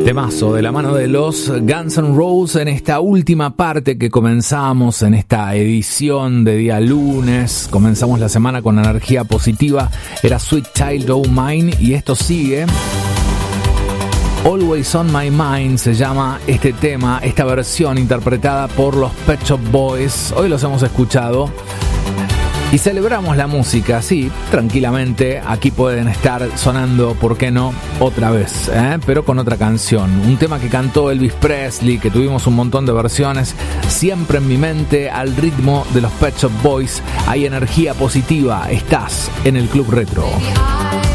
Temazo de la mano de los Guns N' Roses en esta última parte que comenzamos en esta edición de día lunes. Comenzamos la semana con energía positiva. Era Sweet Child O' Mine y esto sigue. Always on My Mind se llama este tema, esta versión interpretada por los Pet Shop Boys. Hoy los hemos escuchado y celebramos la música, sí, tranquilamente. Aquí pueden estar sonando, ¿por qué no?, otra vez, pero con otra canción. Un tema que cantó Elvis Presley, que tuvimos un montón de versiones. Siempre en mi mente, al ritmo de los Pet Shop Boys. Hay energía positiva, estás en el Club Retro.